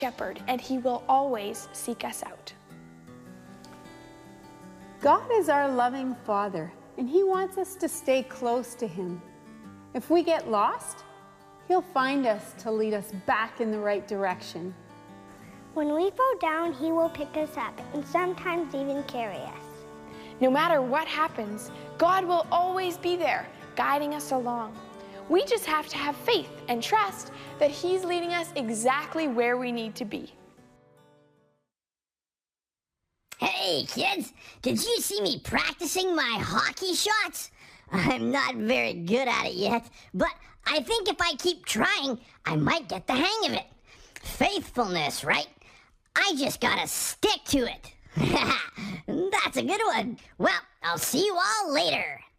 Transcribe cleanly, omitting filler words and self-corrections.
shepherd, and he will always seek us out. God is our loving Father, and he wants us to stay close to him. If we get lost, he'll find us to lead us back in the right direction. When we fall down, he will pick us up and sometimes even carry us. No matter what happens, God will always be there, guiding us along. We just have to have faith and trust that he's leading us exactly where we need to be. Hey kids, did you see me practicing my hockey shots? I'm not very good at it yet, but I think if I keep trying, I might get the hang of it. Faithfulness, right? I just gotta stick to it. That's a good one. Well, I'll see you all later.